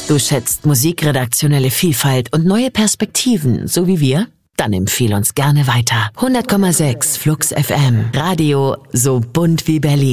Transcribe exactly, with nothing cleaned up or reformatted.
Du schätzt musikredaktionelle Vielfalt und neue Perspektiven, so wie wir? Dann empfehl uns gerne weiter. hundert Komma sechs Flux F M. Radio so bunt wie Berlin.